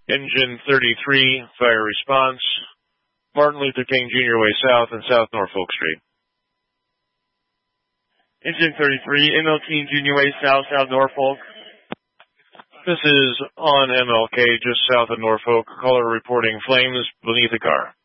Engine 33, fire response, Martin Luther King Jr. Way South and South Norfolk Street. Engine 33, MLK Jr. Way South, South Norfolk. This is on MLK, just south of Norfolk. Caller reporting flames beneath a car.